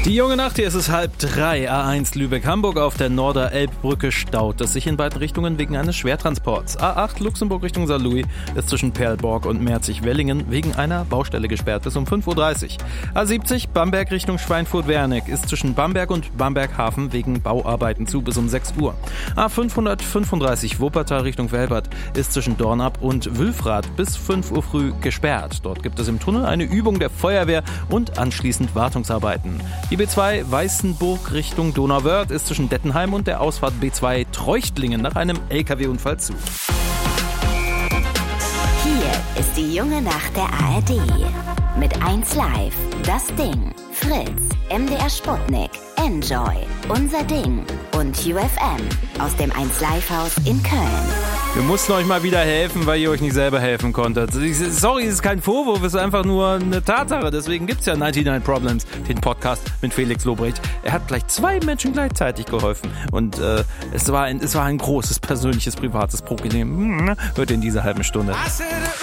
Die junge Nacht, hier ist es 2:30, A1 Lübeck-Hamburg auf der Norder-Elbbrücke staut es sich in beiden Richtungen wegen eines Schwertransports. A8 Luxemburg Richtung Saarlouis ist zwischen Perlborg und Merzig-Wellingen wegen einer Baustelle gesperrt bis um 5:30 Uhr. A70 Bamberg Richtung Schweinfurt-Wernig ist zwischen Bamberg und Bamberg-Hafen wegen Bauarbeiten zu bis um 6 Uhr. A535 Wuppertal Richtung Velbert ist zwischen Dornap und Wülfrath bis 5 Uhr früh gesperrt. Dort gibt es im Tunnel eine Übung der Feuerwehr und anschließend Wartungsarbeiten. Die B2 Weißenburg Richtung Donauwörth ist zwischen Dettenheim und der Ausfahrt B2 Treuchtlingen nach einem LKW-Unfall zu. Hier ist die junge Nacht der ARD. Mit 1 Live, Das Ding, Fritz, MDR Sputnik, Enjoy, Unser Ding und UFM aus dem 1 Live Haus in Köln. Wir mussten euch mal wieder helfen, weil ihr euch nicht selber helfen konntet. Sorry, es ist kein Vorwurf, es ist einfach nur eine Tatsache. Deswegen gibt's ja 99 Problems, den Podcast mit Felix Lobrecht. Er hat gleich 2 Menschen gleichzeitig geholfen. Und es war ein großes persönliches, privates Problem. Hört ihr in dieser halben Stunde.